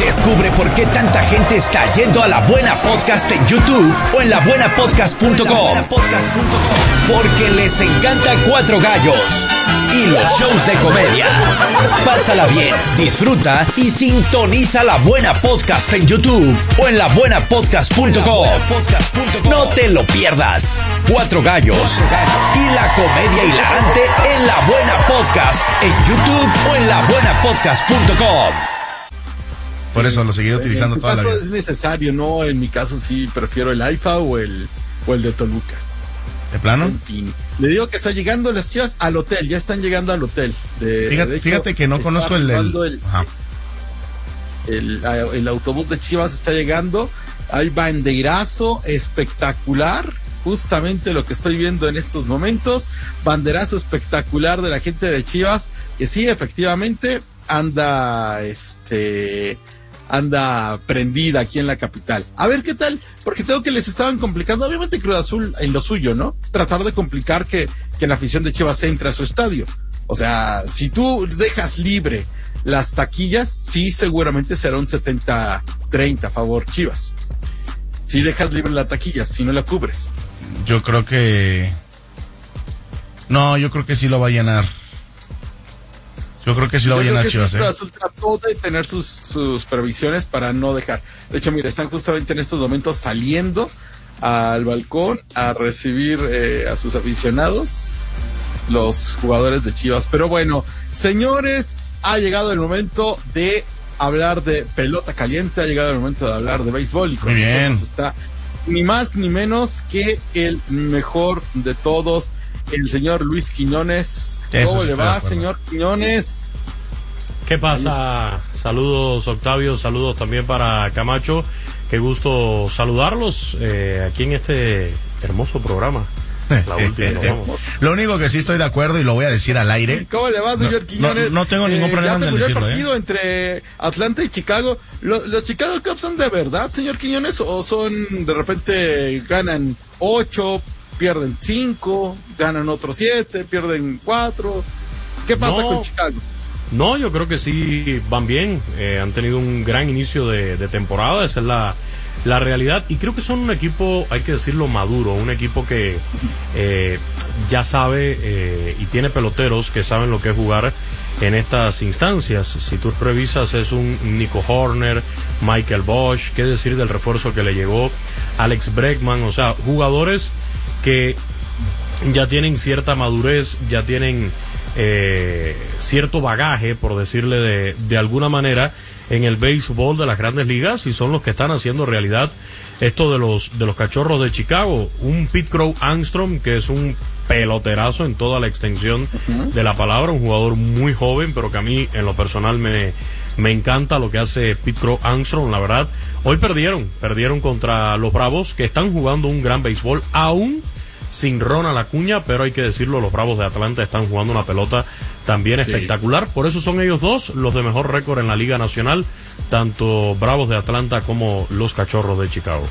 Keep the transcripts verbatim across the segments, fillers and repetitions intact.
Descubre por qué tanta gente está yendo a La Buena Podcast en YouTube o en la buena podcast punto com. Porque les encanta Cuatro Gallos y los shows de comedia. Pásala bien, disfruta y sintoniza La Buena Podcast en YouTube o en la buena podcast punto com. No te lo pierdas. Cuatro Gallos y la comedia hilarante en La Buena Podcast en YouTube o en la buena podcast punto com. Por eso lo seguiré utilizando en toda la vida. Es necesario, ¿no? En mi caso sí prefiero el AIFA o el, o el de Toluca. ¿De plano? En fin. Le digo que está llegando las Chivas al hotel, ya están llegando al hotel. De, fíjate, de hecho, fíjate que no conozco el... El, el, el, el autobús de Chivas está llegando, hay banderazo espectacular, justamente lo que estoy viendo en estos momentos, banderazo espectacular de la gente de Chivas, que sí, efectivamente, anda, este... anda prendida aquí en la capital. A ver qué tal, porque tengo que les estaban complicando, obviamente Cruz Azul en lo suyo, ¿no? Tratar de complicar que, que la afición de Chivas entre a su estadio. O sea, si tú dejas libre las taquillas, sí, seguramente será un setenta treinta a favor Chivas. Si dejas libre la taquilla, si no la cubres. Yo creo que... No, yo creo que sí lo va a llenar. Yo creo que sí lo va a llenar Chivas. Cruz Azul trató de tener sus, sus previsiones para no dejar. De hecho, mira, están justamente en estos momentos saliendo al balcón a recibir eh, a sus aficionados, los jugadores de Chivas. Pero bueno, señores, ha llegado el momento de hablar de pelota caliente, ha llegado el momento de hablar de béisbol. Y con Muy bien. Está ni más ni menos que el mejor de todos, el señor Luis Quiñones. ¿Cómo le va, señor Quiñones? ¿Qué pasa? Saludos, Octavio, saludos también para Camacho. Qué gusto saludarlos eh, aquí en este hermoso programa. La última, nos vamos. Lo único que sí estoy de acuerdo y lo voy a decir al aire. ¿Cómo le va, señor no, Quiñones? No, no tengo ningún eh, problema en decirlo. ¿Ya el partido ¿eh? entre Atlanta y Chicago? ¿Los, ¿Los Chicago Cubs son de verdad, señor Quiñones? ¿O son, de repente, ganan ocho, pierden cinco, ganan otros siete, pierden cuatro? ¿Qué pasa no, con Chicago? No, yo creo que sí van bien. Eh, han tenido un gran inicio de, de temporada. Esa es la... la realidad, y creo que son un equipo, hay que decirlo, maduro, un equipo que eh, ya sabe eh, y tiene peloteros que saben lo que es jugar en estas instancias. Si tú revisas, es un Nico Horner, Michael Bosch, qué decir del refuerzo que le llegó Alex Bregman, o sea, jugadores que ya tienen cierta madurez, ya tienen eh, cierto bagaje, por decirle de, de alguna manera, en el béisbol de las Grandes Ligas, y son los que están haciendo realidad esto de los de los Cachorros de Chicago. Un Pete Crow Armstrong, que es un peloterazo en toda la extensión uh-huh. de la palabra, un jugador muy joven, pero que a mí en lo personal me, me encanta lo que hace Pete Crow Armstrong, la verdad. Hoy perdieron, perdieron contra los Bravos, que están jugando un gran béisbol, aún sin Ronald Acuña, pero hay que decirlo, los Bravos de Atlanta están jugando una pelota también sí. espectacular. Por eso son ellos dos los de mejor récord en la Liga Nacional, tanto Bravos de Atlanta como los Cachorros de Chicago.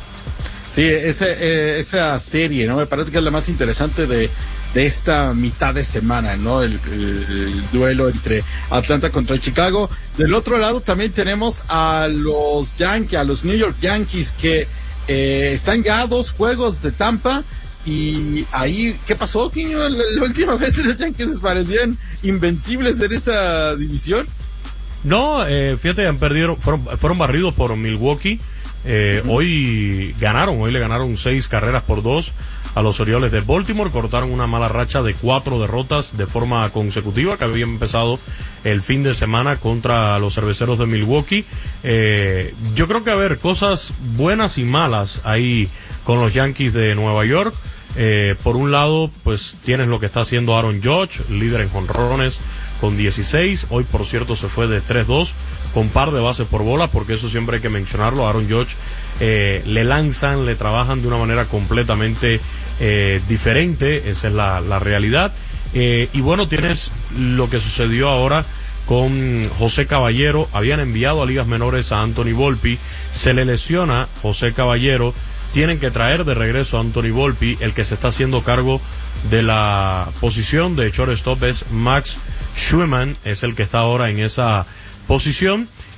Sí, ese, eh, esa serie, ¿no? Me parece que es la más interesante de, de esta mitad de semana, ¿no? El, el, el duelo entre Atlanta contra Chicago. Del otro lado también tenemos a los Yankees, a los New York Yankees, que eh, están ya a dos juegos de Tampa. Y ahí, ¿qué pasó, Quiño? La, la última vez los Yankees parecían invencibles en esa división. No, eh, fíjate, han perdido, fueron, fueron barridos por Milwaukee. Eh, uh-huh. Hoy ganaron, hoy le ganaron seis carreras por dos a los Orioles de Baltimore. Cortaron una mala racha de cuatro derrotas de forma consecutiva que había empezado el fin de semana contra los Cerveceros de Milwaukee. Eh, yo creo que, a ver, cosas buenas y malas ahí con los Yankees de Nueva York. Eh, por un lado, pues tienes lo que está haciendo Aaron Judge, líder en jonrones con dieciséis. Hoy, por cierto, se fue de tres dos con par de bases por bola, porque eso siempre hay que mencionarlo. Aaron Judge eh, le lanzan, le trabajan de una manera completamente eh, diferente. Esa es la, la realidad. Eh, y bueno, tienes lo que sucedió ahora con José Caballero. Habían enviado a ligas menores a Anthony Volpi, se le lesiona José Caballero. Tienen que traer de regreso a Anthony Volpi. El que se está haciendo cargo de la posición de shortstop es Max Schumann, es el que está ahora en esa posición.